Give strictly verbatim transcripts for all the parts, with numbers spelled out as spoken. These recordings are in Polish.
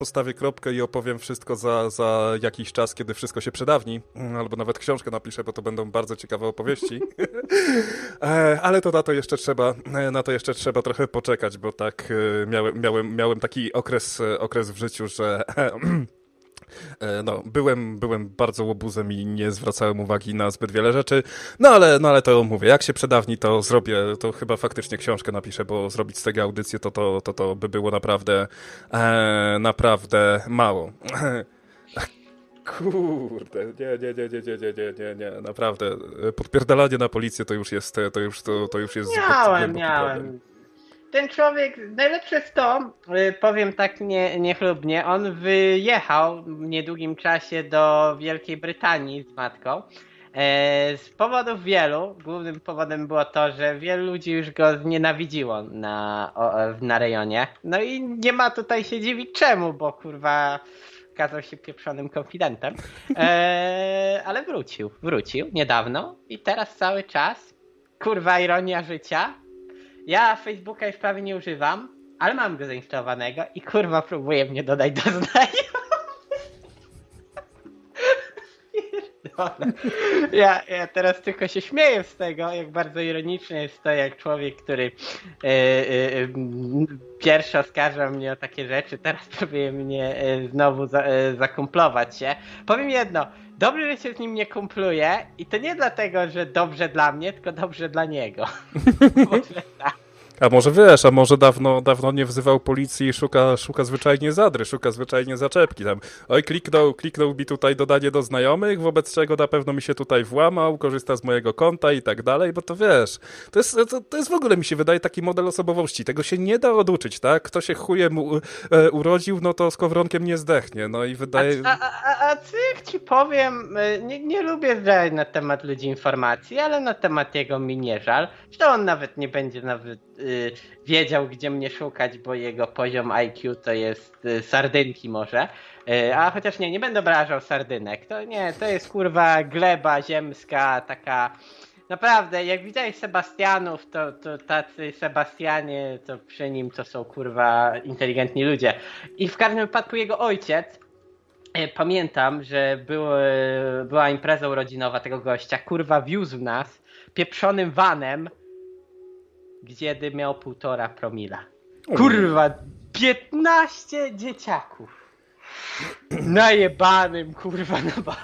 Postawię kropkę i opowiem wszystko za, za jakiś czas, kiedy wszystko się przedawni, albo nawet książkę napiszę, bo to będą bardzo ciekawe opowieści. Ale to na to jeszcze trzeba, na to jeszcze trzeba trochę poczekać, bo tak miałem, miałem, miałem taki okres, okres w życiu, że no, byłem, byłem bardzo łobuzem i nie zwracałem uwagi na zbyt wiele rzeczy, no ale, no ale to mówię, jak się przedawni, to zrobię, to chyba faktycznie książkę napiszę, bo zrobić z tego audycję, to to, to, to by było naprawdę, e, naprawdę mało. Kurde, nie, nie, nie, nie, nie, nie, nie, nie, nie, naprawdę, podpierdalanie na policję to już jest, to już, to, to już jest miałem, miałem. Problem. Ten człowiek, najlepsze jest to, powiem tak nie, niechlubnie, on wyjechał w niedługim czasie do Wielkiej Brytanii z matką. E, z powodów wielu, głównym powodem było to, że wielu ludzi już go znienawidziło na, o, na rejonie. No i nie ma tutaj się dziwić czemu, bo kurwa okazał się pieprzonym konfidentem. E, ale wrócił, wrócił niedawno i teraz cały czas, kurwa ironia życia. Ja Facebooka już prawie nie używam, ale mam go zainstalowanego i kurwa próbuje mnie dodać do znajomych. Ja, ja teraz tylko się śmieję z tego, jak bardzo ironiczne jest to, jak człowiek, który e, e, pierwszy oskarża mnie o takie rzeczy, teraz próbuje mnie e, znowu za, e, zakumplować się. Powiem jedno, dobrze, że się z nim nie kumpluje i to nie dlatego, że dobrze dla mnie, tylko dobrze dla niego. Może tak. A może wiesz, a może dawno, dawno nie wzywał policji i szuka, szuka zwyczajnie zadry, szuka zwyczajnie zaczepki. Tam, oj, kliknął, kliknął mi tutaj dodanie do znajomych, wobec czego na pewno mi się tutaj włamał, korzysta z mojego konta i tak dalej, bo to wiesz, to jest, to, to jest w ogóle, mi się wydaje, taki model osobowości. Tego się nie da oduczyć, tak? Kto się chujem u, e, urodził, no to z kowronkiem nie zdechnie, no i wydaje... A, a, a, a cyk ci powiem, nie, nie lubię zdawać na temat ludzi informacji, ale na temat jego mi nie żal. Zresztą on nawet nie będzie nawet y, wiedział, gdzie mnie szukać, bo jego poziom I Q to jest y, sardynki może. Y, a chociaż nie, nie będę obrażał sardynek. To nie, to jest kurwa gleba ziemska, taka... Naprawdę, jak widziałeś Sebastianów, to, to tacy Sebastianie, to przy nim to są kurwa inteligentni ludzie. I w każdym wypadku jego ojciec, pamiętam, że był, była impreza urodzinowa tego gościa, kurwa wiózł nas pieprzonym vanem, gdzie miał półtora promila. Kurwa, piętnaście dzieciaków. Najebanym, kurwa, na ba...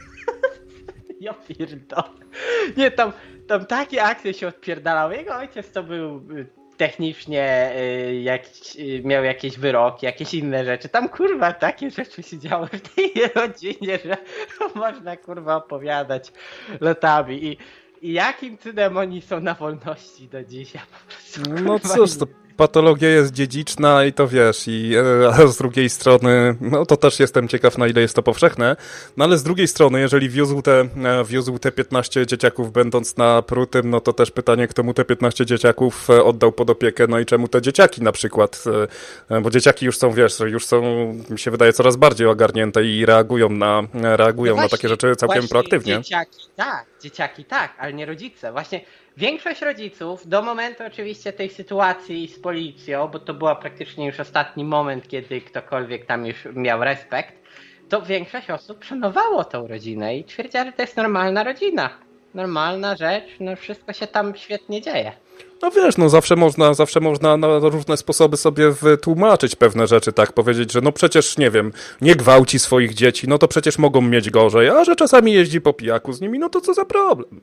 Ja pierdolę. Nie, tam, tam takie akcje się odpierdalały. Jego ojciec to był technicznie y, jak, y, miał jakieś wyroki, jakieś inne rzeczy. Tam kurwa takie rzeczy się działy w tej rodzinie, że można kurwa opowiadać latami. I, i jakim cudem oni są na wolności do dzisiaj? Po prostu, no cóż, to patologia jest dziedziczna i to wiesz, i a z drugiej strony, no to też jestem ciekaw, na ile jest to powszechne, no ale z drugiej strony, jeżeli wiózł te, wiózł te piętnaście dzieciaków będąc na Prutym, no to też pytanie, kto mu te piętnaście dzieciaków oddał pod opiekę, no i czemu te dzieciaki na przykład, bo dzieciaki już są, wiesz, już są, mi się wydaje, coraz bardziej ogarnięte i reagują na, reagują no właśnie, na takie rzeczy całkiem proaktywnie. Dzieciaki tak, dzieciaki tak, ale nie rodzice. Właśnie większość rodziców do momentu oczywiście tej sytuacji z policją, bo to była praktycznie już ostatni moment, kiedy ktokolwiek tam już miał respekt, to większość osób szanowało tą rodzinę i twierdziła, że to jest normalna rodzina. Normalna rzecz, no wszystko się tam świetnie dzieje. No wiesz, no zawsze można, zawsze można na różne sposoby sobie wytłumaczyć pewne rzeczy, tak? Powiedzieć, że no przecież, nie wiem, nie gwałci swoich dzieci, no to przecież mogą mieć gorzej, a że czasami jeździ po pijaku z nimi, no to co za problem?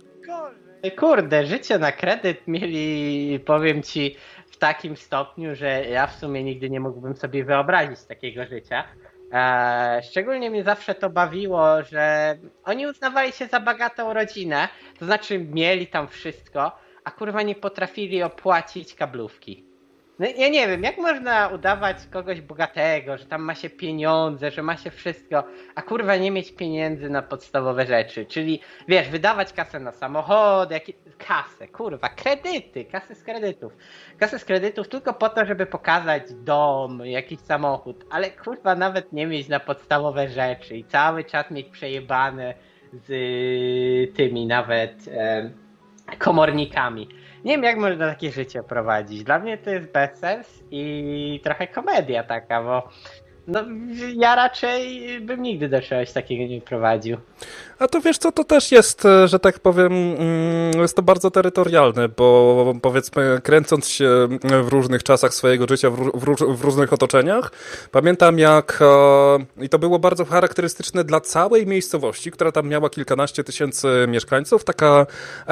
Kurde, życie na kredyt mieli, powiem ci, w takim stopniu, że ja w sumie nigdy nie mógłbym sobie wyobrazić takiego życia. Eee, szczególnie mnie zawsze to bawiło, że oni uznawali się za bogatą rodzinę, to znaczy mieli tam wszystko, a kurwa nie potrafili opłacić kablówki. No ja nie wiem, jak można udawać kogoś bogatego, że tam ma się pieniądze, że ma się wszystko, a kurwa nie mieć pieniędzy na podstawowe rzeczy, czyli wiesz, wydawać kasę na samochody, jakie... kasę, kurwa, kredyty, kasę z kredytów. Kasę z kredytów tylko po to, żeby pokazać dom, jakiś samochód, ale kurwa nawet nie mieć na podstawowe rzeczy i cały czas mieć przejebane z tymi nawet e, komornikami. Nie wiem, jak można takie życie prowadzić. Dla mnie to jest bezsens i trochę komedia taka, bo No ja raczej bym nigdy do czegoś takiego nie prowadził. A to wiesz co, to też jest, że tak powiem, jest to bardzo terytorialne, bo powiedzmy kręcąc się w różnych czasach swojego życia, w, w, w różnych otoczeniach, pamiętam jak, i to było bardzo charakterystyczne dla całej miejscowości, która tam miała kilkanaście tysięcy mieszkańców, taka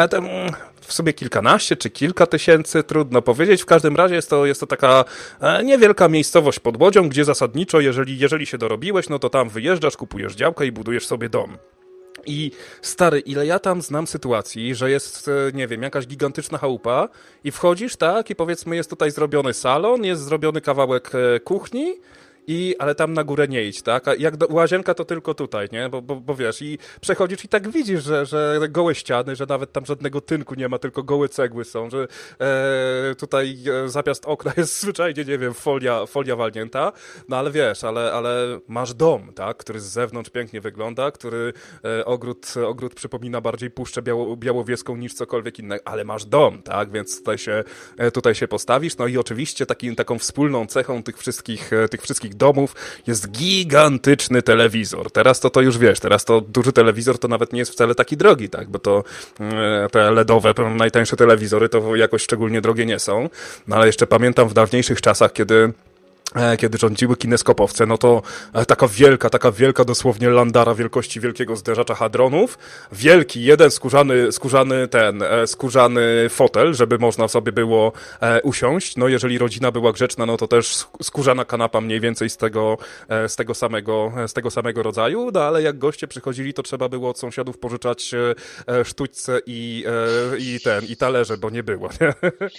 w sobie kilkanaście czy kilka tysięcy, trudno powiedzieć, w każdym razie jest to, jest to taka niewielka miejscowość pod Łodzią, gdzie zasadniczo, jeżeli, jeżeli się dorobiłeś, no to tam wyjeżdżasz, kupujesz działkę i budujesz sobie dom. I stary, ile ja tam znam sytuacji, że jest, nie wiem, jakaś gigantyczna chałupa i wchodzisz, tak, i powiedzmy jest tutaj zrobiony salon, jest zrobiony kawałek kuchni, I, ale tam na górę nie idź, tak? A jak do, łazienka to tylko tutaj, nie? Bo, bo, bo wiesz, i przechodzisz i tak widzisz, że, że gołe ściany, że nawet tam żadnego tynku nie ma, tylko gołe cegły są, że e, tutaj zamiast okna jest zwyczajnie, nie wiem, folia, folia walnięta, no ale wiesz, ale, ale masz dom, tak? Który z zewnątrz pięknie wygląda, który e, ogród, ogród przypomina bardziej Puszczę Biało, Białowieską niż cokolwiek innego, ale masz dom, tak? Więc tutaj się, e, tutaj się postawisz, no i oczywiście taki, taką wspólną cechą tych wszystkich, e, tych wszystkich domów jest gigantyczny telewizor. Teraz to to już wiesz, teraz to duży telewizor to nawet nie jest wcale taki drogi, tak, bo to e, te ledowe, najtańsze telewizory to jakoś szczególnie drogie nie są, no ale jeszcze pamiętam w dawniejszych czasach, kiedy kiedy rządziły kineskopowce, no to taka wielka, taka wielka dosłownie landara wielkości wielkiego zderzacza hadronów, wielki jeden skórzany, skórzany ten, skórzany fotel, żeby można sobie było usiąść, no jeżeli rodzina była grzeczna, no to też skórzana kanapa mniej więcej z tego, z tego samego, z tego samego rodzaju, no ale jak goście przychodzili, to trzeba było od sąsiadów pożyczać sztućce i, i ten, i talerze, bo nie było, nie?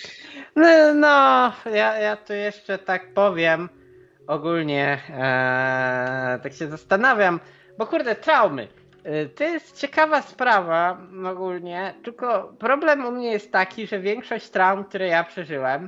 No, no ja, ja tu jeszcze tak powiem, ogólnie e, tak się zastanawiam, bo kurde, traumy, e, to jest ciekawa sprawa ogólnie, tylko problem u mnie jest taki, że większość traum, które ja przeżyłem,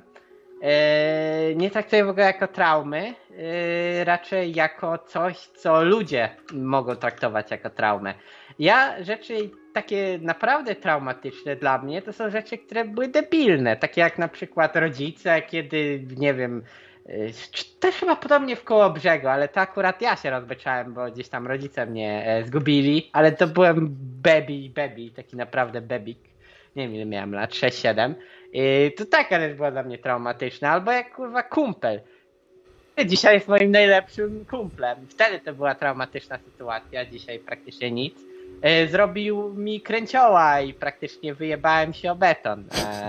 e, nie traktuję w ogóle jako traumy, e, raczej jako coś, co ludzie mogą traktować jako traumę. Ja rzeczy takie naprawdę traumatyczne dla mnie to są rzeczy, które były debilne, takie jak na przykład rodzice, kiedy, nie wiem, też chyba podobnie w Kołobrzegu, ale to akurat ja się rozbeczałem, bo gdzieś tam rodzice mnie zgubili, ale to byłem baby, baby, taki naprawdę babik, nie wiem ile miałem lat, sześć siedem, i to taka rzecz była dla mnie traumatyczna, albo jak kurwa kumpel. Dzisiaj jest moim najlepszym kumplem. Wtedy to była traumatyczna sytuacja, dzisiaj praktycznie nic. Zrobił mi kręcioła i praktycznie wyjebałem się o beton.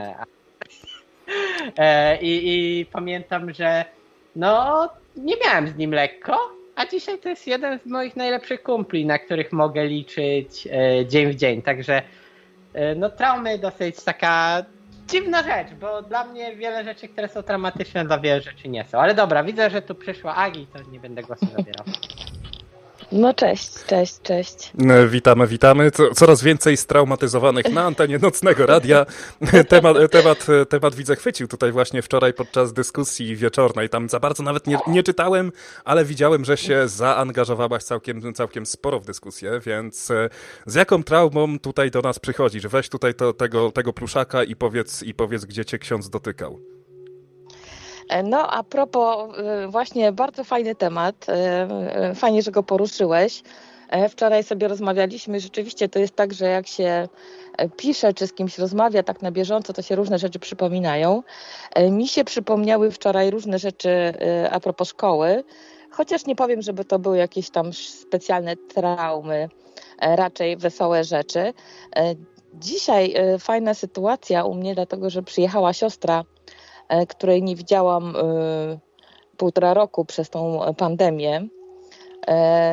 I, i pamiętam, że no nie miałem z nim lekko, a dzisiaj to jest jeden z moich najlepszych kumpli, na których mogę liczyć dzień w dzień. Także no traumy dosyć taka dziwna rzecz, bo dla mnie wiele rzeczy, które są traumatyczne, dla wielu rzeczy nie są. Ale dobra, widzę, że tu przyszła Agi, to nie będę głosu zabierał. No cześć, cześć, cześć. Witamy, witamy. Coraz więcej straumatyzowanych na antenie Nocnego Radia. Temat, temat, temat widzę chwycił tutaj właśnie wczoraj podczas dyskusji wieczornej. Tam za bardzo nawet nie, nie czytałem, ale widziałem, że się zaangażowałaś całkiem, całkiem sporo w dyskusję, więc z jaką traumą tutaj do nas przychodzisz? Weź tutaj to, tego, tego pluszaka i powiedz, i powiedz, gdzie cię ksiądz dotykał. No a propos, właśnie bardzo fajny temat, fajnie, że go poruszyłeś. Wczoraj sobie rozmawialiśmy, rzeczywiście to jest tak, że jak się pisze, czy z kimś rozmawia tak na bieżąco, to się różne rzeczy przypominają. Mi się przypomniały wczoraj różne rzeczy a propos szkoły, chociaż nie powiem, żeby to były jakieś tam specjalne traumy, raczej wesołe rzeczy. Dzisiaj fajna sytuacja u mnie, dlatego że przyjechała siostra, której nie widziałam y, półtora roku przez tą pandemię y,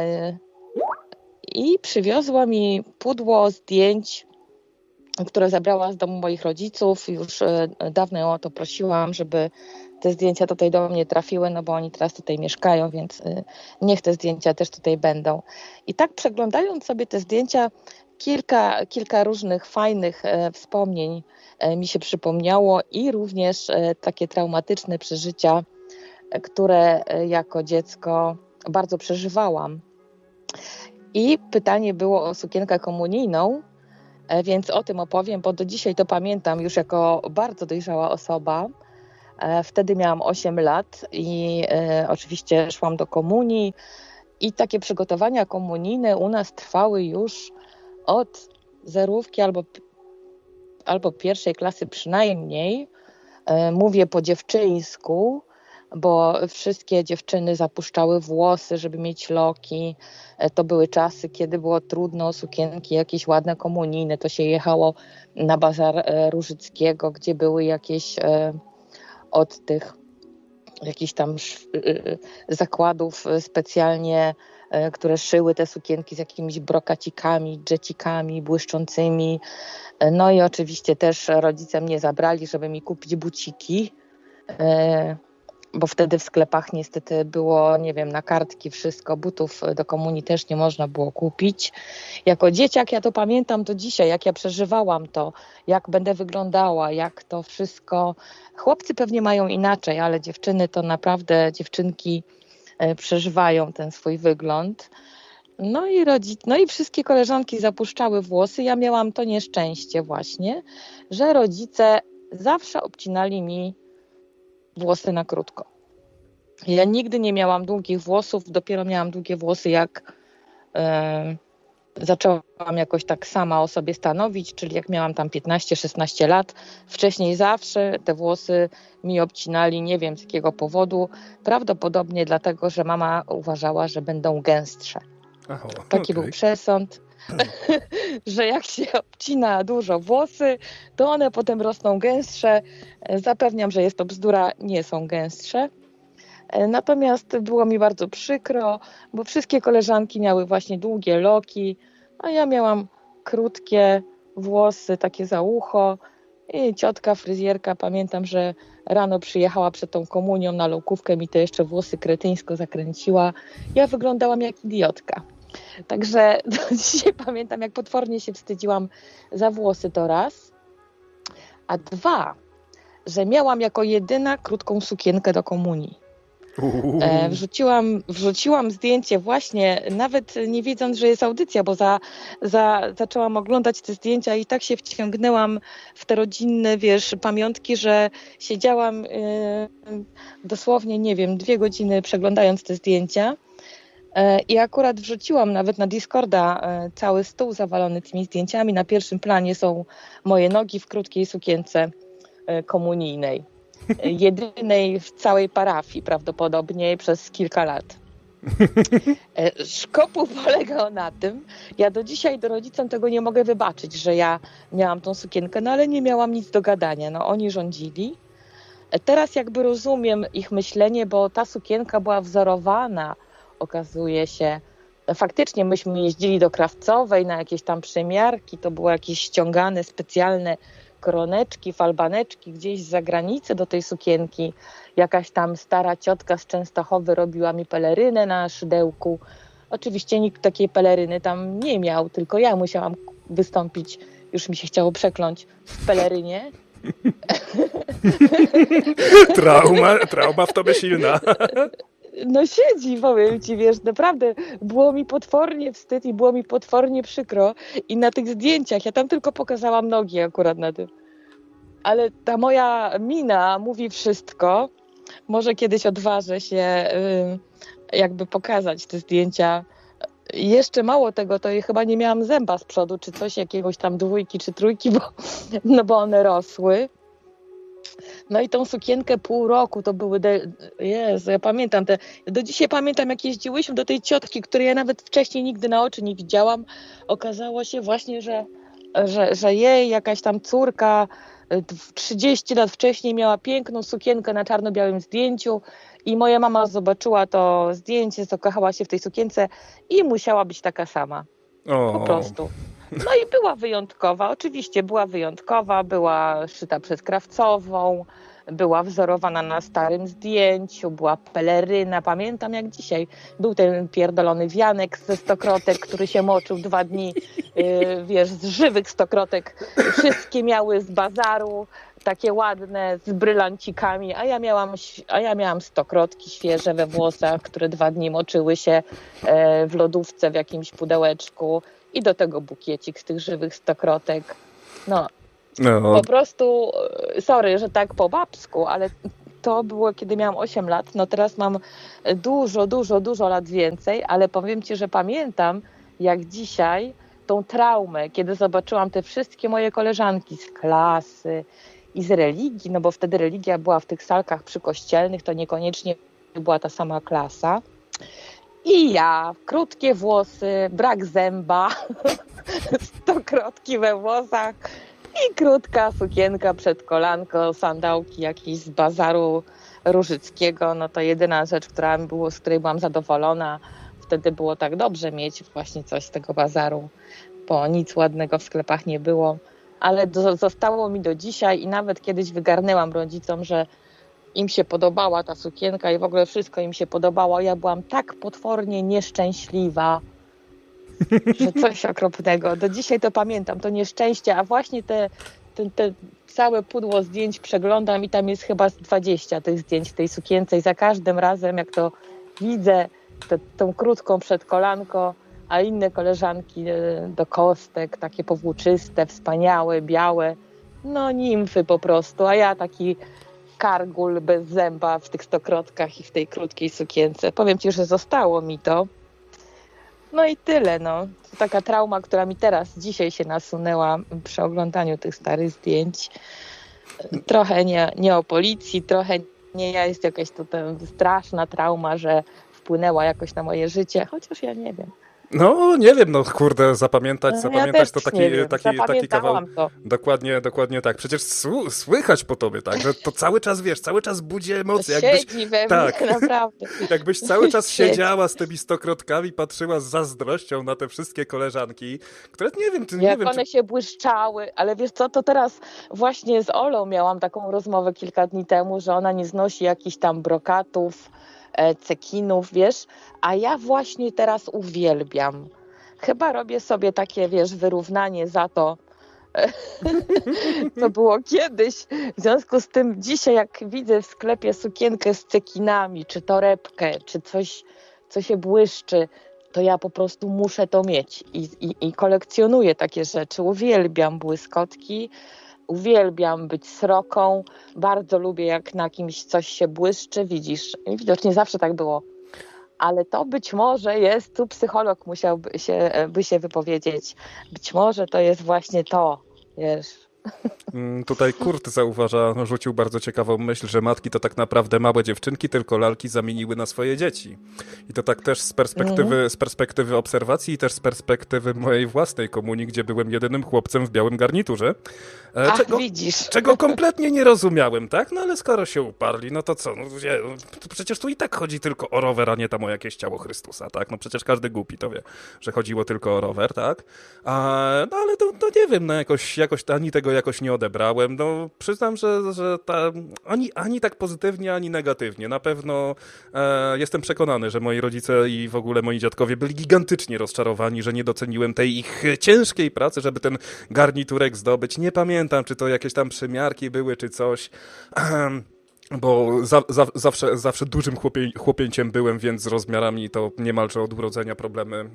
i przywiozła mi pudło zdjęć, które zabrała z domu moich rodziców. Już y, dawno ją o to prosiłam, żeby te zdjęcia tutaj do mnie trafiły, no bo oni teraz tutaj mieszkają, więc y, niech te zdjęcia też tutaj będą. I tak przeglądając sobie te zdjęcia, kilka, kilka różnych fajnych y, wspomnień mi się przypomniało i również takie traumatyczne przeżycia, które jako dziecko bardzo przeżywałam. I pytanie było o sukienkę komunijną, więc o tym opowiem, bo do dzisiaj to pamiętam już jako bardzo dojrzała osoba. Wtedy miałam osiem lat i e, oczywiście szłam do komunii i takie przygotowania komunijne u nas trwały już od zerówki albo, albo pierwszej klasy przynajmniej. E, mówię po dziewczyńsku, bo wszystkie dziewczyny zapuszczały włosy, żeby mieć loki. E, to były czasy, kiedy było trudno, sukienki jakieś ładne komunijne, to się jechało na bazar e, Różyckiego, gdzie były jakieś e, od tych jakichś tam zakładów specjalnie, które szyły te sukienki z jakimiś brokacikami, dżecikami błyszczącymi. No i oczywiście też rodzice mnie zabrali, żeby mi kupić buciki, bo wtedy w sklepach niestety było, nie wiem, na kartki wszystko, butów do komunii też nie można było kupić. Jako dzieciak ja to pamiętam do dzisiaj, jak ja przeżywałam to, jak będę wyglądała, jak to wszystko. Chłopcy pewnie mają inaczej, ale dziewczyny to naprawdę, dziewczynki przeżywają ten swój wygląd. No i rodzic, no i wszystkie koleżanki zapuszczały włosy. Ja miałam to nieszczęście właśnie, że rodzice zawsze obcinali mi włosy na krótko. Ja nigdy nie miałam długich włosów, dopiero miałam długie włosy, jak e, zaczęłam jakoś tak sama o sobie stanowić, czyli jak miałam tam piętnaście szesnaście lat. Wcześniej zawsze te włosy mi obcinali, nie wiem z jakiego powodu, prawdopodobnie dlatego, że mama uważała, że będą gęstsze. Aha, Taki okay. był przesąd, że jak się obcina dużo włosy, to one potem rosną gęstsze. Zapewniam, że jest to bzdura, nie są gęstsze. Natomiast było mi bardzo przykro, bo wszystkie koleżanki miały właśnie długie loki, a ja miałam krótkie włosy, takie za ucho. I ciotka fryzjerka, pamiętam, że rano przyjechała przed tą komunią na lokówkę, mi to jeszcze włosy kretyńsko zakręciła. Ja wyglądałam jak idiotka. Także do dzisiaj pamiętam, jak potwornie się wstydziłam za włosy, to raz. A dwa, że miałam jako jedyna krótką sukienkę do komunii. E, wrzuciłam, wrzuciłam zdjęcie właśnie, nawet nie wiedząc, że jest audycja, bo za, za, zaczęłam oglądać te zdjęcia i tak się wciągnęłam w te rodzinne, wiesz, pamiątki, że siedziałam e, dosłownie, nie wiem, dwie godziny przeglądając te zdjęcia. I akurat wrzuciłam nawet na Discorda cały stół zawalony tymi zdjęciami. Na pierwszym planie są moje nogi w krótkiej sukience komunijnej. Jedynej w całej parafii prawdopodobnie przez kilka lat. Szkopuł polegał na tym, ja do dzisiaj do rodzicom tego nie mogę wybaczyć, że ja miałam tą sukienkę, no ale nie miałam nic do gadania. No oni rządzili. Teraz jakby rozumiem ich myślenie, bo ta sukienka była wzorowana, okazuje się, faktycznie myśmy jeździli do Krawcowej na jakieś tam przymiarki, to było jakieś ściągane specjalne koroneczki, falbaneczki gdzieś z zagranicy do tej sukienki. Jakaś tam stara ciotka z Częstochowy robiła mi pelerynę na szydełku. Oczywiście nikt takiej peleryny tam nie miał, tylko ja musiałam wystąpić, już mi się chciało przekląć, w pelerynie. Trauma, trauma w tobie silna. No siedzi, powiem ci, wiesz, naprawdę było mi potwornie wstyd i było mi potwornie przykro i na tych zdjęciach, ja tam tylko pokazałam nogi akurat na tym, ale ta moja mina mówi wszystko. Może kiedyś odważę się y, jakby pokazać te zdjęcia. Jeszcze mało tego, to chyba nie miałam zęba z przodu, czy coś, jakiegoś tam dwójki czy trójki, bo, no bo one rosły. No i tą sukienkę pół roku to były, de... Jezu, ja pamiętam te, do dzisiaj pamiętam, jak jeździłyśmy do tej ciotki, której ja nawet wcześniej nigdy na oczy nie widziałam. Okazało się właśnie, że, że, że jej jakaś tam córka trzydzieści lat wcześniej miała piękną sukienkę na czarno-białym zdjęciu i moja mama zobaczyła to zdjęcie, zakochała się w tej sukience i musiała być taka sama. O. Po prostu. No i była wyjątkowa, oczywiście była wyjątkowa, była szyta przez Krawcową, była wzorowana na starym zdjęciu, była peleryna, pamiętam jak dzisiaj. Był ten pierdolony wianek ze stokrotek, który się moczył dwa dni, yy, wiesz, z żywych stokrotek. Wszystkie miały z bazaru, takie ładne, z brylancikami, a ja miałam, a ja miałam stokrotki świeże we włosach, które dwa dni moczyły się yy, w lodówce w jakimś pudełeczku. I do tego bukiecik z tych żywych stokrotek. No, no, po prostu, sorry, że tak po babsku, ale to było, kiedy miałam osiem lat, no teraz mam dużo, dużo, dużo lat więcej, ale powiem Ci, że pamiętam jak dzisiaj tą traumę, kiedy zobaczyłam te wszystkie moje koleżanki z klasy i z religii, no bo wtedy religia była w tych salkach przykościelnych, to niekoniecznie była ta sama klasa. I ja, krótkie włosy, brak zęba, stokrotki we włosach i krótka sukienka przed kolanko, sandałki jakieś z bazaru Różyckiego. No to jedyna rzecz, która było, z której byłam zadowolona. Wtedy było tak dobrze mieć właśnie coś z tego bazaru, bo nic ładnego w sklepach nie było. Ale do, zostało mi do dzisiaj i nawet kiedyś wygarnęłam rodzicom, że im się podobała ta sukienka i w ogóle wszystko im się podobało. Ja byłam tak potwornie nieszczęśliwa, że coś okropnego. Do dzisiaj to pamiętam, to nieszczęście, a właśnie te, te, te całe pudło zdjęć przeglądam i tam jest chyba z dwadzieścia tych zdjęć w tej sukience i za każdym razem jak to widzę, te, tą krótką przedkolanko, a inne koleżanki do kostek, takie powłóczyste, wspaniałe, białe, no nimfy po prostu, a ja taki kargul bez zęba w tych stokrotkach i w tej krótkiej sukience. Powiem Ci, że zostało mi to. No i tyle, no. To taka trauma, która mi teraz, dzisiaj się nasunęła przy oglądaniu tych starych zdjęć. Trochę nie, nie o policji, trochę nie ja, jest jakaś tutaj straszna trauma, że wpłynęła jakoś na moje życie, chociaż ja nie wiem. No, nie wiem, no kurde, zapamiętać, no, zapamiętać ja to taki, taki, taki kawał. To. Dokładnie, dokładnie tak. Przecież sł- słychać po tobie, tak, że to cały czas, wiesz, cały czas budzi emocje. To jakbyś, siedzi we tak, mnie, naprawdę. Jakbyś cały czas siedziała z tymi stokrotkami, patrzyła z zazdrością na te wszystkie koleżanki, które nie wiem, czy... Jak nie wiem, one czy... się błyszczały, ale wiesz co, to teraz właśnie z Olą miałam taką rozmowę kilka dni temu, że ona nie znosi jakichś tam brokatów, cekinów, wiesz, a ja właśnie teraz uwielbiam. Chyba robię sobie takie, wiesz, wyrównanie za to, co było kiedyś. W związku z tym dzisiaj, jak widzę w sklepie sukienkę z cekinami, czy torebkę, czy coś, co się błyszczy, to ja po prostu muszę to mieć i, i, i kolekcjonuję takie rzeczy. Uwielbiam błyskotki, uwielbiam być sroką, bardzo lubię, jak na kimś coś się błyszczy, widzisz. I widocznie zawsze tak było. Ale to być może jest, tu psycholog musiałby się, by się wypowiedzieć, być może to jest właśnie to, wiesz. Tutaj Kurt zauważa, no, rzucił bardzo ciekawą myśl, że matki to tak naprawdę małe dziewczynki, tylko lalki zamieniły na swoje dzieci. I to tak też z perspektywy, mm. z perspektywy obserwacji i też z perspektywy mojej własnej komunii, gdzie byłem jedynym chłopcem w białym garniturze. E, Ach, czego, widzisz. Czego kompletnie nie rozumiałem, tak? No ale skoro się uparli, no to co? No, nie, to przecież tu i tak chodzi tylko o rower, a nie tam o jakieś ciało Chrystusa, tak? No przecież każdy głupi to wie, że chodziło tylko o rower, tak? A, no ale to, to nie wiem, no jakoś, jakoś ani tego jakoś nie odebrałem. No przyznam, że, że ta, ani, ani tak pozytywnie, ani negatywnie. Na pewno e, jestem przekonany, że moi rodzice i w ogóle moi dziadkowie byli gigantycznie rozczarowani, że nie doceniłem tej ich ciężkiej pracy, żeby ten garniturek zdobyć. Nie pamiętam, czy to jakieś tam przymiarki były, czy coś. Bo za, za, zawsze, zawsze dużym chłopie, chłopięciem byłem, więc z rozmiarami to niemalże od urodzenia problemy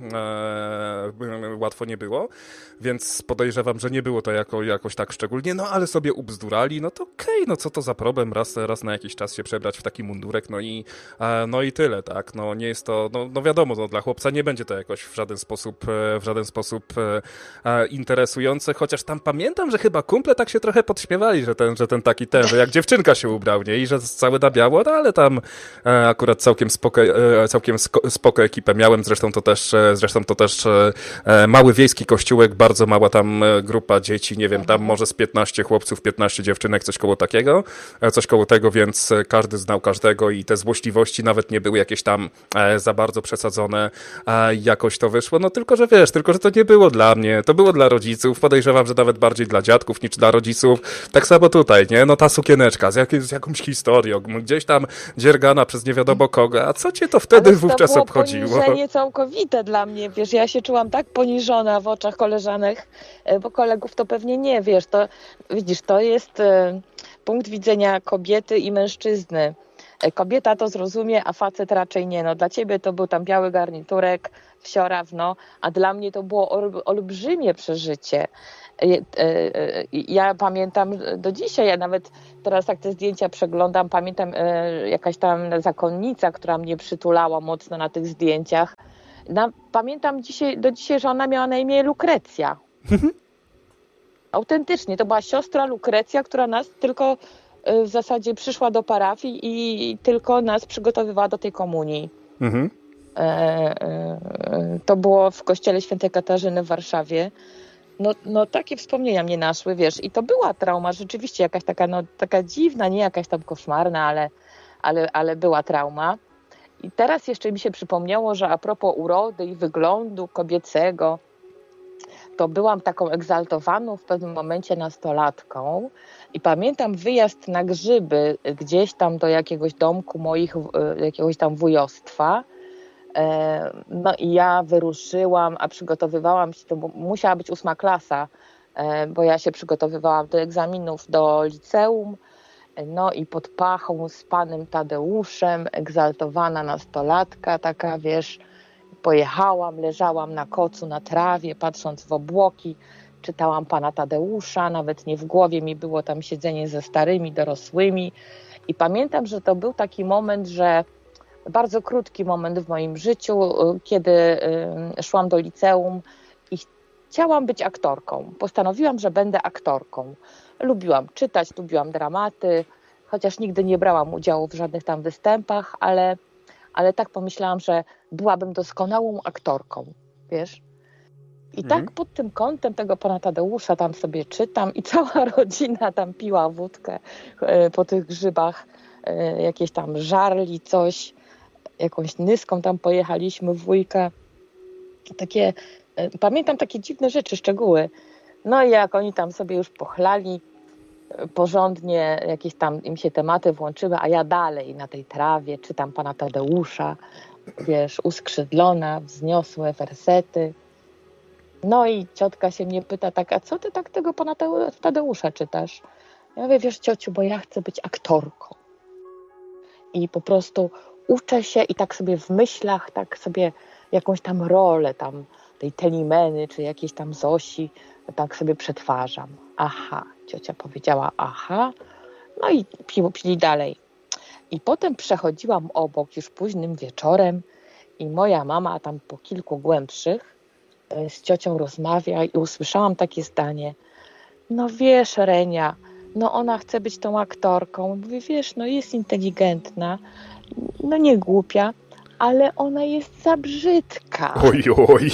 e, łatwo nie było, więc podejrzewam, że nie było to jako, jakoś tak szczególnie, no ale sobie ubzdurali, no to okej, okay, no co to za problem, raz, raz na jakiś czas się przebrać w taki mundurek, no i, e, no i tyle, tak, no nie jest to, no, no wiadomo, no, dla chłopca nie będzie to jakoś w żaden sposób, w żaden sposób e, interesujące, chociaż tam pamiętam, że chyba kumple tak się trochę podśmiewali, że ten, że ten taki ten, że jak dziewczynka się ubrał, nie? I że całe na biało, no ale tam e, akurat całkiem spoko, e, całkiem sko, spoko ekipę miałem, zresztą to też, e, zresztą to też e, mały wiejski kościółek, bardzo mała tam grupa dzieci, nie wiem, tam może z piętnaście chłopców, piętnaście dziewczynek, coś koło takiego, e, coś koło tego, więc każdy znał każdego i te złośliwości nawet nie były jakieś tam e, za bardzo przesadzone, a jakoś to wyszło, no tylko, że wiesz, tylko, że to nie było dla mnie, to było dla rodziców, podejrzewam, że nawet bardziej dla dziadków niż dla rodziców, tak samo tutaj, nie, no ta sukieneczka z, jak, z jakąś historią, gdzieś tam dziergana przez nie wiadomo kogo, a co cię to wtedy Ale wówczas to było obchodziło? poniżenie całkowite dla mnie, wiesz, ja się czułam tak poniżona w oczach koleżanek, bo kolegów to pewnie nie, wiesz, to widzisz, to jest e, punkt widzenia kobiety i mężczyzny. Kobieta to zrozumie, a facet raczej nie. No, dla ciebie to był tam biały garniturek, wsioraw, no, a dla mnie to było olbrzymie przeżycie. Ja pamiętam do dzisiaj, ja nawet teraz jak te zdjęcia przeglądam, pamiętam jakaś tam zakonnica, która mnie przytulała mocno na tych zdjęciach. Na, pamiętam dzisiaj, do dzisiaj, że ona miała na imię Lukrecja. Autentycznie, to była siostra Lukrecja, która nas tylko w zasadzie przyszła do parafii i tylko nas przygotowywała do tej komunii. Mhm. E, e, to było w kościele świętej Katarzyny w Warszawie. No, no takie wspomnienia mnie naszły, wiesz, i to była trauma, rzeczywiście jakaś taka, no, taka dziwna, nie jakaś tam koszmarna, ale, ale, ale była trauma. I teraz jeszcze mi się przypomniało, że a propos urody i wyglądu kobiecego, to byłam taką egzaltowaną w pewnym momencie nastolatką i pamiętam wyjazd na grzyby gdzieś tam do jakiegoś domku moich, jakiegoś tam wujostwa. No i ja wyruszyłam, a przygotowywałam się, to musiała być ósma klasa, bo ja się przygotowywałam do egzaminów do liceum. No i pod pachą z panem Tadeuszem, egzaltowana nastolatka, taka wiesz, pojechałam, leżałam na kocu na trawie, patrząc w obłoki, czytałam pana Tadeusza, nawet nie w głowie mi było tam siedzenie ze starymi, dorosłymi i pamiętam, że to był taki moment, że bardzo krótki moment w moim życiu, kiedy szłam do liceum i chciałam być aktorką. Postanowiłam, że będę aktorką. Lubiłam czytać, lubiłam dramaty, chociaż nigdy nie brałam udziału w żadnych tam występach, ale, ale tak pomyślałam, że byłabym doskonałą aktorką, wiesz. I mhm. tak pod tym kątem tego pana Tadeusza tam sobie czytam i cała rodzina tam piła wódkę po tych grzybach, jakieś tam żarli coś, jakąś nyską tam pojechaliśmy w wujka. Takie, pamiętam takie dziwne rzeczy, szczegóły. No i jak oni tam sobie już pochlali, porządnie jakieś tam im się tematy włączyły, a ja dalej na tej trawie czytam pana Tadeusza, wiesz, uskrzydlona, wzniosłe wersety. No i ciotka się mnie pyta tak, a co ty tak tego pana Tadeusza czytasz? Ja mówię, wiesz ciociu, bo ja chcę być aktorką. I po prostu uczę się i tak sobie w myślach, tak sobie jakąś tam rolę tam tej Telimeny, czy jakiejś tam Zosi, tak sobie przetwarzam. Aha, ciocia powiedziała aha, no i pili, pili dalej. I potem przechodziłam obok już późnym wieczorem i moja mama tam po kilku głębszych z ciocią rozmawia i usłyszałam takie zdanie. No wiesz, Renia, no ona chce być tą aktorką. Mówię, wiesz, no jest inteligentna, no nie głupia, ale ona jest za brzydka. Oj, oj.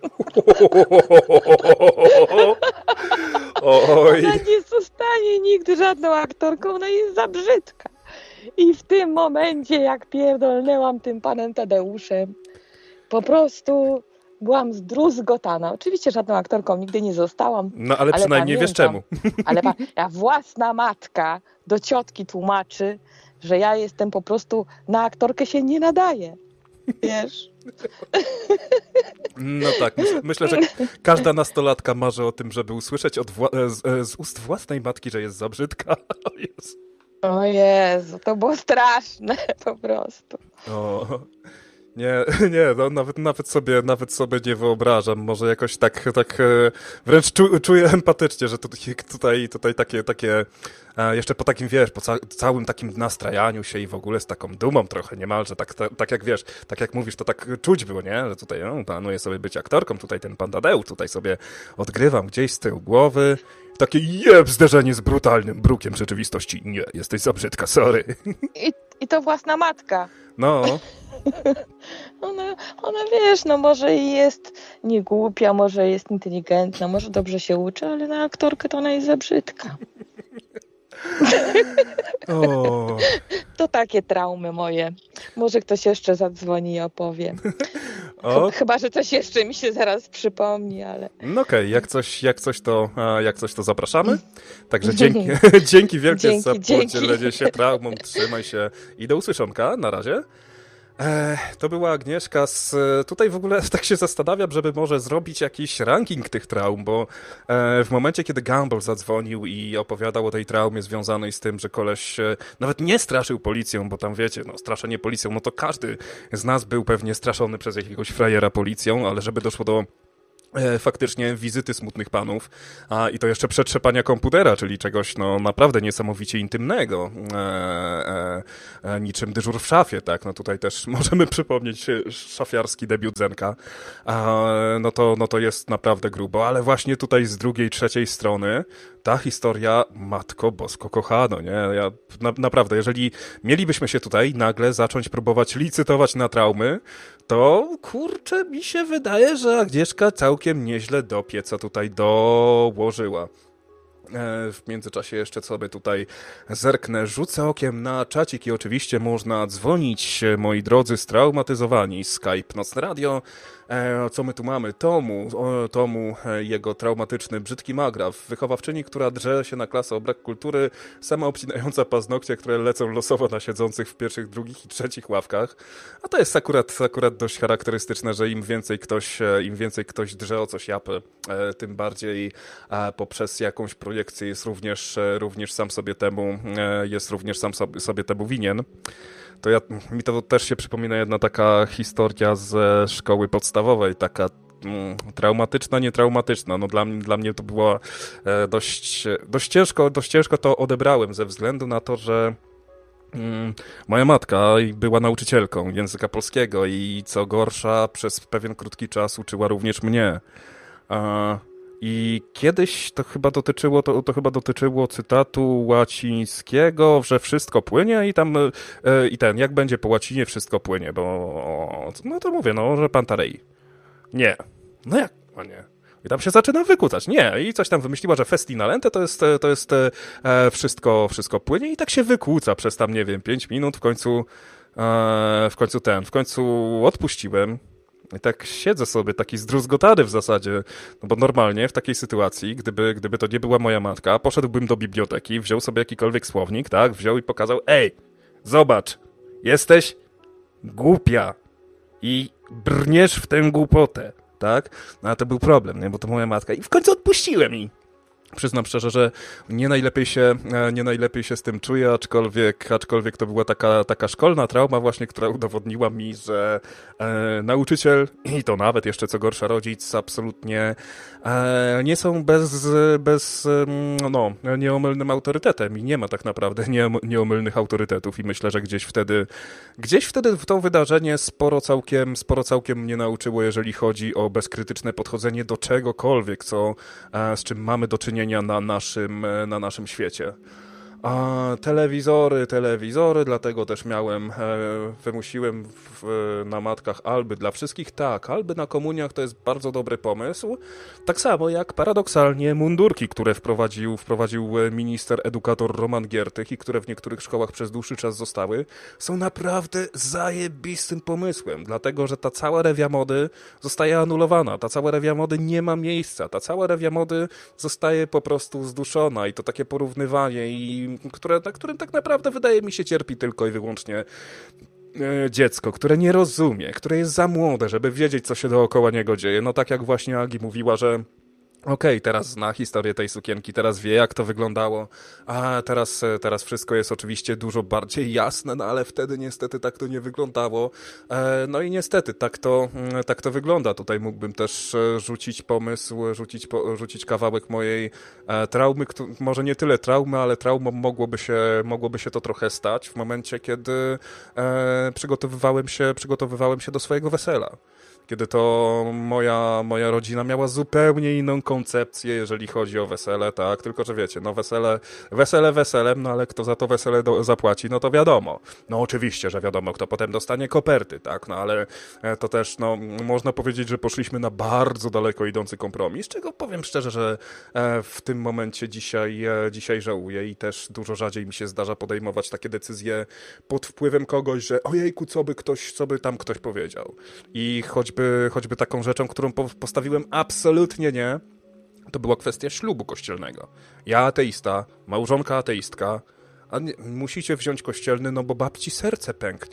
Oj. Ona nie zostanie nigdy żadną aktorką, ona jest za brzydka. I w tym momencie, jak pierdolnęłam tym panem Tadeuszem, po prostu byłam zdruzgotana. Oczywiście żadną aktorką nigdy nie zostałam. No ale, ale przynajmniej pamiętam, wiesz czemu. Ale pa- ja własna matka do ciotki tłumaczy, że ja jestem po prostu, na aktorkę się nie nadaję. Wiesz? No tak, myśl, myślę, że każda nastolatka marzy o tym, żeby usłyszeć od wła- z, z ust własnej matki, że jest za brzydka. O Jezu. O Jezu, to było straszne po prostu. O, nie, nie, no nawet, nawet, sobie, nawet sobie nie wyobrażam. Może jakoś tak, tak wręcz czu, czuję empatycznie, że tutaj, tutaj, tutaj takie, takie jeszcze po takim, wiesz, po ca- całym takim nastrajaniu się i w ogóle z taką dumą trochę niemalże, tak, tak, tak jak wiesz, tak jak mówisz, to tak czuć było, nie? Że tutaj no, planuję sobie być aktorką, tutaj ten pan Tadeusz, tutaj sobie odgrywam gdzieś z tyłu głowy. Takie jeb, zderzenie z brutalnym brukiem rzeczywistości. Nie, jesteś za brzydka, sorry. I, i to własna matka. No. Ona, ona wiesz, no może jest niegłupia, może jest inteligentna, może dobrze się uczy, ale na aktorkę to ona jest za brzydka. O. To takie traumy moje. Może ktoś jeszcze zadzwoni i opowie. O. Chyba, że coś jeszcze mi się zaraz przypomni, ale... No okej, okay. jak coś, jak coś to, jak coś to zapraszamy. Także dzięki, dzięki wielkie dzięki, za podzielenie dzięki. się traumą. Trzymaj się i do usłyszonka. Na razie. E, to była Agnieszka z... Tutaj w ogóle tak się zastanawiam, żeby może zrobić jakiś ranking tych traum, bo e, w momencie, kiedy Gumball zadzwonił i opowiadał o tej traumie związanej z tym, że koleś e, nawet nie straszył policją, bo tam wiecie, no straszenie policją, no to każdy z nas był pewnie straszony przez jakiegoś frajera policją, ale żeby doszło do E, faktycznie wizyty smutnych panów, a i to jeszcze przetrzepania komputera, czyli czegoś no naprawdę niesamowicie intymnego, e, e, e, niczym dyżur w szafie, tak, no tutaj też możemy przypomnieć szafiarski debiut Zenka, a, no, to, no to jest naprawdę grubo, ale właśnie tutaj z drugiej, trzeciej strony ta historia, Matko Bosko kochano, nie, ja na, naprawdę, jeżeli mielibyśmy się tutaj nagle zacząć próbować licytować na traumy, to kurczę, mi się wydaje, że Agnieszka całkiem nieźle do pieca tutaj dołożyła. W międzyczasie jeszcze sobie tutaj zerknę, rzucę okiem na czacik i oczywiście można dzwonić, moi drodzy straumatyzowani. Skype, Nocne Radio. E, co my tu mamy? Tomu, o, Tomu, e, jego traumatyczny, brzydki magraf, wychowawczyni, która drze się na klasę o brak kultury, sama obcinająca paznokcie, które lecą losowo na siedzących w pierwszych, drugich i trzecich ławkach. A to jest akurat, akurat dość charakterystyczne, że im więcej ktoś, e, im więcej ktoś drze o coś japę, e, tym bardziej e, poprzez jakąś projekcję jest również, e, również sam sobie temu, e, jest również sam sobie, sobie temu winien. To ja, mi to też się przypomina jedna taka historia ze szkoły podstawowej, taka mm, traumatyczna, nietraumatyczna. No dla, dla mnie to było e, dość, dość ciężko, dość ciężko to odebrałem ze względu na to, że mm, moja matka była nauczycielką języka polskiego i co gorsza przez pewien krótki czas uczyła również mnie. A I kiedyś to chyba dotyczyło, to, to chyba dotyczyło cytatu łacińskiego, że wszystko płynie i tam e, i ten, jak będzie po łacinie wszystko płynie, bo no to mówię, no, że Pantarei. Nie. No jak? No nie. I tam się zaczyna wykłócać. Nie. I coś tam wymyśliła, że festinalente to jest, to jest e, wszystko, wszystko płynie i tak się wykłóca przez tam, nie wiem, pięć minut, w końcu e, w końcu ten, w końcu odpuściłem. I tak siedzę sobie, taki zdruzgotany w zasadzie, no bo normalnie w takiej sytuacji, gdyby, gdyby to nie była moja matka, poszedłbym do biblioteki, wziął sobie jakikolwiek słownik, tak, wziął i pokazał, ej, zobacz, jesteś głupia i brniesz w tę głupotę, tak, no a to był problem, nie, bo to moja matka i w końcu odpuściłem i przyznam szczerze, że nie najlepiej się, nie najlepiej się z tym czuję, aczkolwiek, aczkolwiek to była taka, taka szkolna trauma właśnie, która udowodniła mi, że e, nauczyciel i to nawet jeszcze co gorsza rodzic absolutnie e, nie są bez, bez no, nieomylnym autorytetem i nie ma tak naprawdę nie, nieomylnych autorytetów i myślę, że gdzieś wtedy gdzieś wtedy w to wydarzenie sporo całkiem, sporo całkiem mnie nauczyło, jeżeli chodzi o bezkrytyczne podchodzenie do czegokolwiek, co, e, z czym mamy do czynienia na naszym, na naszym świecie. A telewizory, telewizory, dlatego też miałem, e, wymusiłem w, na matkach alby dla wszystkich. Tak, alby na komuniach to jest bardzo dobry pomysł. Tak samo jak paradoksalnie mundurki, które wprowadził, wprowadził minister edukator Roman Giertych i które w niektórych szkołach przez dłuższy czas zostały, są naprawdę zajebistym pomysłem, dlatego że ta cała rewia mody zostaje anulowana, ta cała rewia mody nie ma miejsca, ta cała rewia mody zostaje po prostu zduszona i to takie porównywanie i Które, na którym tak naprawdę wydaje mi się cierpi tylko i wyłącznie e, dziecko, które nie rozumie, które jest za młode, żeby wiedzieć, co się dookoła niego dzieje. No tak jak właśnie Agi mówiła, że okej, okay, teraz zna historię tej sukienki, teraz wie, jak to wyglądało, a teraz, teraz wszystko jest oczywiście dużo bardziej jasne, no ale wtedy niestety tak to nie wyglądało. E, no i niestety tak to, tak to wygląda. Tutaj mógłbym też rzucić pomysł, rzucić, po, rzucić kawałek mojej e, traumy, kto, może nie tyle traumy, ale traumą mogłoby się, mogłoby się to trochę stać w momencie, kiedy e, przygotowywałem się, przygotowywałem się do swojego wesela. Kiedy to moja, moja rodzina miała zupełnie inną koncepcję, jeżeli chodzi o wesele, tak, tylko że wiecie, no wesele, wesele weselem, no ale kto za to wesele do, zapłaci, no to wiadomo. No oczywiście, że wiadomo, kto potem dostanie koperty, tak, no ale to też, no, można powiedzieć, że poszliśmy na bardzo daleko idący kompromis, czego powiem szczerze, że w tym momencie dzisiaj, dzisiaj żałuję i też dużo rzadziej mi się zdarza podejmować takie decyzje pod wpływem kogoś, że ojejku, co by ktoś, co by tam ktoś powiedział. I choćby choćby taką rzeczą, którą postawiłem absolutnie nie, to była kwestia ślubu kościelnego. Ja ateista, małżonka ateistka, a nie, musicie wziąć kościelny, no bo babci serce pęknie.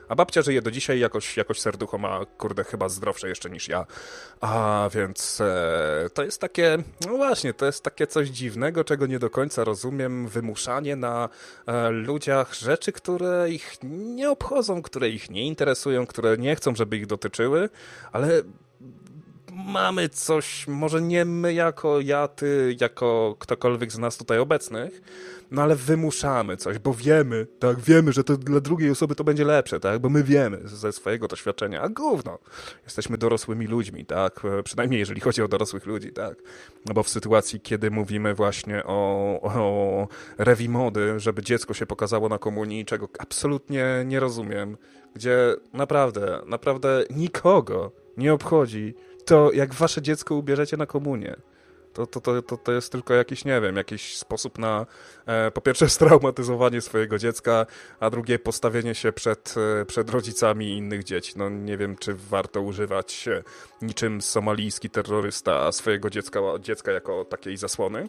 A babcia żyje do dzisiaj, jakoś, jakoś serducho ma, kurde, chyba zdrowsze jeszcze niż ja. A więc e, to jest takie, no właśnie, to jest takie coś dziwnego, czego nie do końca rozumiem. Wymuszanie na e, ludziach rzeczy, które ich nie obchodzą, które ich nie interesują, które nie chcą, żeby ich dotyczyły, ale mamy coś, może nie my jako ja, ty, jako ktokolwiek z nas tutaj obecnych, no ale wymuszamy coś, bo wiemy, tak, wiemy, że to dla drugiej osoby to będzie lepsze, tak, bo my wiemy ze swojego doświadczenia, a gówno, jesteśmy dorosłymi ludźmi, tak, przynajmniej jeżeli chodzi o dorosłych ludzi, tak, no bo w sytuacji, kiedy mówimy właśnie o, o rewi mody, żeby dziecko się pokazało na komunii, czego absolutnie nie rozumiem, gdzie naprawdę, naprawdę nikogo nie obchodzi to, jak wasze dziecko ubierzecie na komunię. To, to, to, to, to jest tylko jakiś, nie wiem, jakiś sposób na e, po pierwsze straumatyzowanie swojego dziecka, a drugie postawienie się przed, e, przed rodzicami innych dzieci. No nie wiem, czy warto używać e, niczym somalijski terrorysta swojego dziecka, dziecka jako takiej zasłony.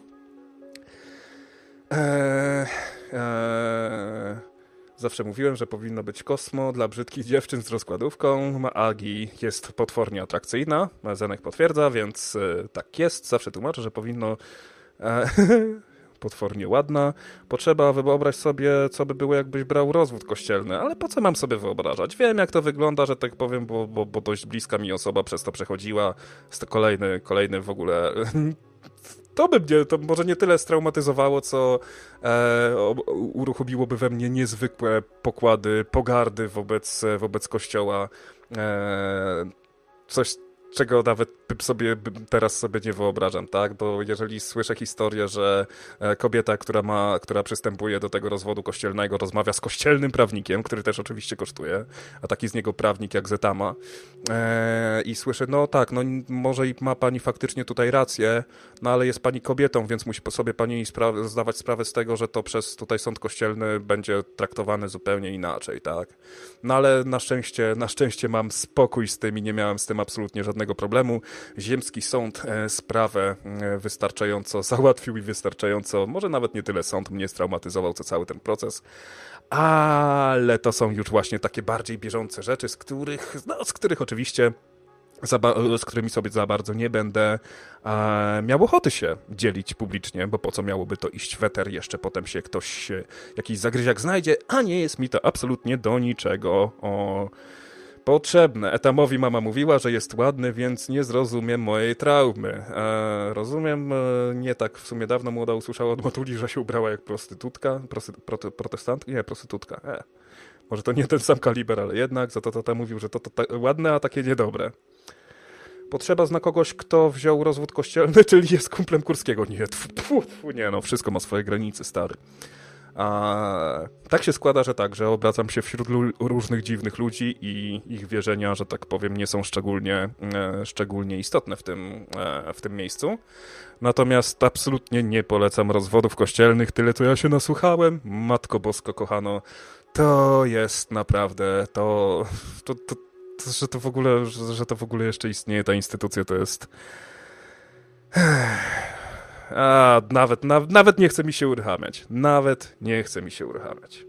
Eee, eee, zawsze mówiłem, że powinno być Kosmo dla brzydkich dziewczyn z rozkładówką. Agi jest potwornie atrakcyjna. Zenek potwierdza, więc e, tak jest. Zawsze tłumaczę, że powinno... E, potwornie ładna. Potrzeba wyobraź sobie, co by było, jakbyś brał rozwód kościelny. Ale po co mam sobie wyobrażać? Wiem, jak to wygląda, że tak powiem, bo, bo, bo dość bliska mi osoba przez to przechodziła. Jest to kolejny, kolejny w ogóle... To by mnie, to może nie tyle straumatyzowało, co e, uruchomiłoby we mnie niezwykłe pokłady pogardy wobec, wobec Kościoła. E, coś, czego nawet sobie teraz sobie nie wyobrażam, tak? Bo jeżeli słyszę historię, że kobieta, która ma, która przystępuje do tego rozwodu kościelnego, rozmawia z kościelnym prawnikiem, który też oczywiście kosztuje, a taki z niego prawnik jak Zetama, e, i słyszę, no tak, no może i ma pani faktycznie tutaj rację, no ale jest pani kobietą, więc musi sobie pani spra- zdawać sprawę z tego, że to przez tutaj sąd kościelny będzie traktowane zupełnie inaczej, tak? No ale na szczęście, na szczęście mam spokój z tym i nie miałem z tym absolutnie żadnego problemu. Ziemski sąd e, sprawę e, wystarczająco załatwił i wystarczająco, może nawet nie tyle sąd mnie straumatyzował, co cały ten proces, ale to są już właśnie takie bardziej bieżące rzeczy, z których, no, z których oczywiście za, z którymi sobie za bardzo nie będę e, miał ochoty się dzielić publicznie, bo po co miałoby to iść w eter, jeszcze potem się ktoś, jakiś zagryziak znajdzie, a nie jest mi to absolutnie do niczego o... potrzebne. Etamowi mama mówiła, że jest ładny, więc nie zrozumiem mojej traumy. E, rozumiem, e, nie tak w sumie dawno młoda usłyszała od matuli, że się ubrała jak prostytutka, prosty, prote, protestantka, nie, prostytutka. E. Może to nie ten sam kaliber, ale jednak, za to tata mówił, że to, to, to ładne, a takie niedobre. Potrzeba zna kogoś, kto wziął rozwód kościelny, czyli jest kumplem Kurskiego. Nie, tfu, tfu, tfu, nie, no wszystko ma swoje granice, stary. A tak się składa, że tak, że obracam się wśród lu- różnych dziwnych ludzi i ich wierzenia, że tak powiem, nie są szczególnie, e, szczególnie istotne w tym, e, w tym miejscu. Natomiast absolutnie nie polecam rozwodów kościelnych, tyle co ja się nasłuchałem. Matko Bosko, kochano, to jest naprawdę, to, to, to, to że to w ogóle, że, że to w ogóle jeszcze istnieje, ta instytucja, to jest... A, nawet, na, nawet nie chce mi się uruchamiać. Nawet nie chce mi się uruchamiać.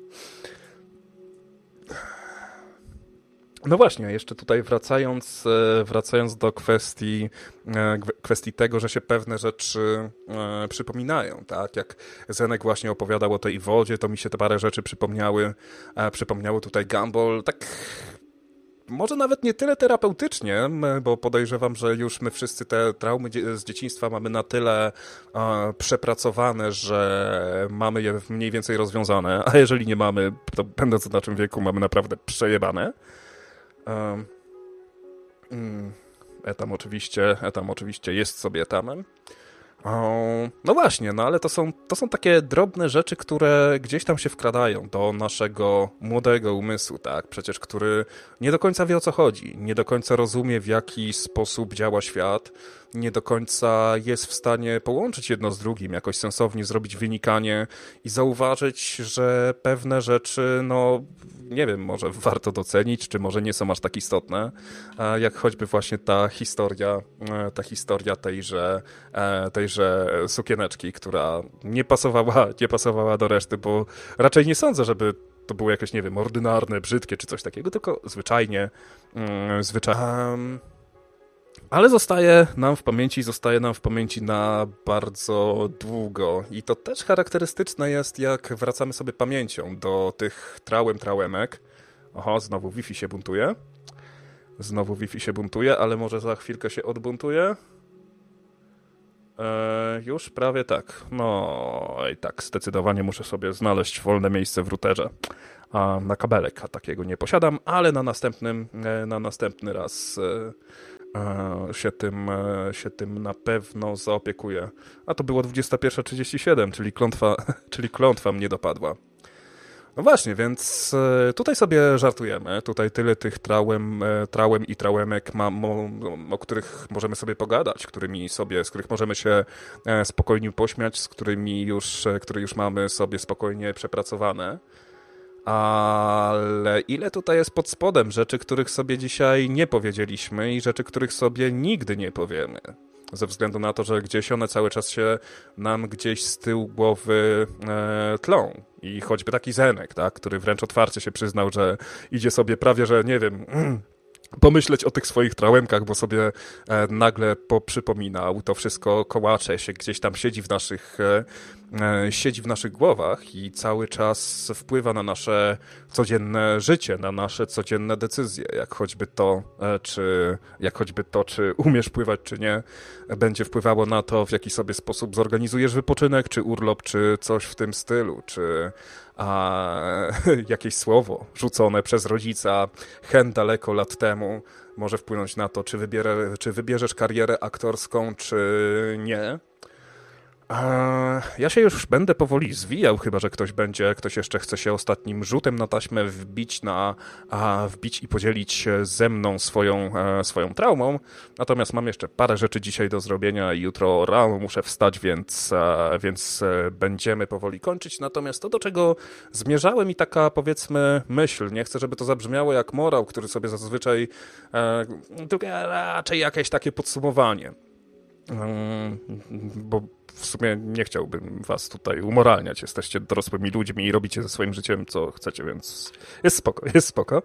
No właśnie, jeszcze tutaj wracając, wracając do kwestii, kwestii tego, że się pewne rzeczy e, przypominają, tak? Jak Zenek właśnie opowiadał o tej wodzie, to mi się te parę rzeczy przypomniały. E, przypomniało tutaj Gumball, tak... Może nawet nie tyle terapeutycznie, bo podejrzewam, że już my wszyscy te traumy z dzieciństwa mamy na tyle e, przepracowane, że mamy je mniej więcej rozwiązane, a jeżeli nie mamy, to będąc w naszym wieku mamy naprawdę przejebane. E, mm, etam oczywiście, etam oczywiście jest sobie etamem. O, no właśnie, no ale to są, to są takie drobne rzeczy, które gdzieś tam się wkradają do naszego młodego umysłu, tak? Przecież który nie do końca wie, o co chodzi, nie do końca rozumie, w jaki sposób działa świat, nie do końca jest w stanie połączyć jedno z drugim, jakoś sensownie zrobić wynikanie i zauważyć, że pewne rzeczy, no nie wiem, może warto docenić, czy może nie są aż tak istotne, jak choćby właśnie ta historia, ta historia tejże, tejże sukieneczki, która nie pasowała, nie pasowała do reszty, bo raczej nie sądzę, żeby to było jakieś, nie wiem, ordynarne, brzydkie czy coś takiego, tylko zwyczajnie, mm, zwyczajnie. Um, ale zostaje nam w pamięci, zostaje nam w pamięci na bardzo długo. I to też charakterystyczne jest, jak wracamy sobie pamięcią do tych trałem, trałemek. Oho, znowu Wi-Fi się buntuje. Znowu Wi-Fi się buntuje, ale może za chwilkę się odbuntuje. Eee, już prawie tak. No i tak, zdecydowanie muszę sobie znaleźć wolne miejsce w routerze. A na kabelek a takiego nie posiadam, ale na następnym, na następny raz e, się, tym, e, się tym na pewno zaopiekuję. A to było dwudziesta pierwsza trzydzieści siedem, czyli klątwa, czyli klątwa mnie dopadła. No właśnie, więc tutaj sobie żartujemy. Tutaj tyle tych trałem, trałem i trałemek, mam, o, o których możemy sobie pogadać, którymi sobie, z których możemy się spokojnie pośmiać, z którymi już, które już mamy sobie spokojnie przepracowane. Ale ile tutaj jest pod spodem rzeczy, których sobie dzisiaj nie powiedzieliśmy i rzeczy, których sobie nigdy nie powiemy. Ze względu na to, że gdzieś one cały czas się nam gdzieś z tyłu głowy e, tlą. I choćby taki Zenek, tak, który wręcz otwarcie się przyznał, że idzie sobie prawie, że nie wiem, pomyśleć o tych swoich trałemkach, bo sobie e, nagle poprzypominał. To wszystko kołacze się, gdzieś tam siedzi w naszych e, e, siedzi w naszych głowach i cały czas wpływa na nasze codzienne życie, na nasze codzienne decyzje, jak choćby to, e, czy jak choćby to, czy umiesz pływać, czy nie, będzie wpływało na to, w jaki sobie sposób zorganizujesz wypoczynek, czy urlop, czy coś w tym stylu, czy a jakieś słowo rzucone przez rodzica hen daleko lat temu może wpłynąć na to, czy, wybierę, czy wybierzesz karierę aktorską, czy nie. Ja się już będę powoli zwijał, chyba że ktoś będzie, ktoś jeszcze chce się ostatnim rzutem na taśmę wbić, na, a, wbić i podzielić ze mną swoją, swoją traumą. Natomiast mam jeszcze parę rzeczy dzisiaj do zrobienia i jutro rano muszę wstać, więc, więc będziemy powoli kończyć. Natomiast to, do czego zmierzałem i taka, powiedzmy, myśl, nie chcę, żeby to zabrzmiało jak morał, który sobie zazwyczaj, tylko raczej jakieś takie podsumowanie. Bo w sumie nie chciałbym was tutaj umoralniać. Jesteście dorosłymi ludźmi i robicie ze swoim życiem co chcecie, więc jest spoko, jest spoko.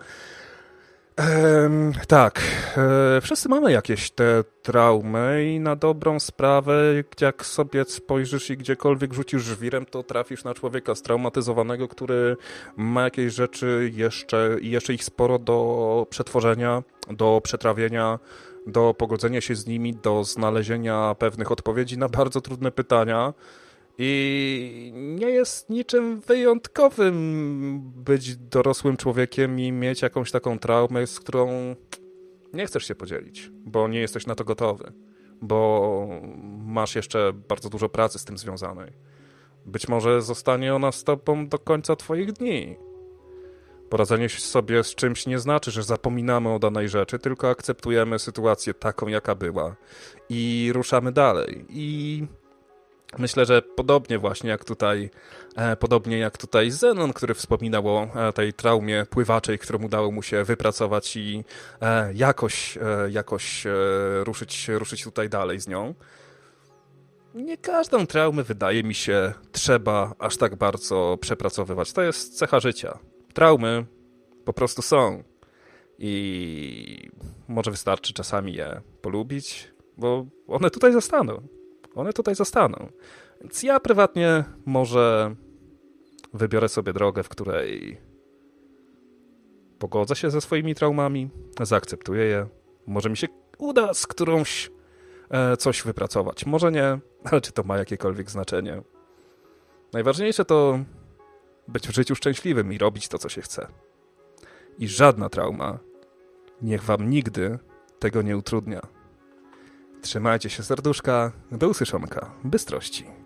Ehm, tak, e, wszyscy mamy jakieś te traumy i na dobrą sprawę, jak sobie spojrzysz i gdziekolwiek rzucisz żwirem, to trafisz na człowieka straumatyzowanego, który ma jakieś rzeczy jeszcze, jeszcze ich sporo do przetworzenia, do przetrawienia, do pogodzenia się z nimi, do znalezienia pewnych odpowiedzi na bardzo trudne pytania i nie jest niczym wyjątkowym być dorosłym człowiekiem i mieć jakąś taką traumę, z którą nie chcesz się podzielić, bo nie jesteś na to gotowy, bo masz jeszcze bardzo dużo pracy z tym związanej. Być może zostanie ona z tobą do końca twoich dni. Poradzenie sobie z czymś nie znaczy, że zapominamy o danej rzeczy, tylko akceptujemy sytuację taką, jaka była i ruszamy dalej. I myślę, że podobnie właśnie jak tutaj, e, podobnie jak tutaj Zenon, który wspominał o e, tej traumie pływaczej, którą udało mu się wypracować i e, jakoś, e, jakoś e, ruszyć, ruszyć tutaj dalej z nią. Nie każdą traumę, wydaje mi się, trzeba aż tak bardzo przepracowywać. To jest cecha życia. Traumy po prostu są i może wystarczy czasami je polubić, bo one tutaj zostaną. One tutaj zostaną. Więc ja prywatnie może wybiorę sobie drogę, w której pogodzę się ze swoimi traumami, zaakceptuję je. Może mi się uda z którąś e, coś wypracować. Może nie, ale czy to ma jakiekolwiek znaczenie? Najważniejsze to być w życiu szczęśliwym i robić to, co się chce. I żadna trauma niech wam nigdy tego nie utrudnia. Trzymajcie się serduszka, do usłyszonka, bystrości.